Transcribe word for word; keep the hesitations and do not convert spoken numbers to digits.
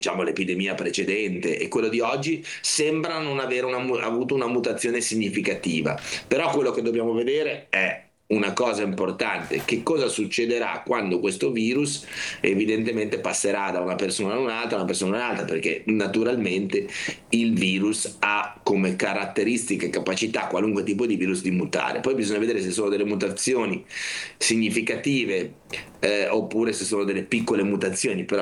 diciamo, l'epidemia precedente e quello di oggi sembra non avere una mu- avuto una mutazione significativa. Però quello che dobbiamo vedere è una cosa importante: che cosa succederà quando questo virus evidentemente passerà da una persona a un'altra, una persona a un'altra, perché naturalmente il virus ha come caratteristiche e capacità, qualunque tipo di virus, di mutare. Poi bisogna vedere se sono delle mutazioni significative, eh, oppure se sono delle piccole mutazioni, però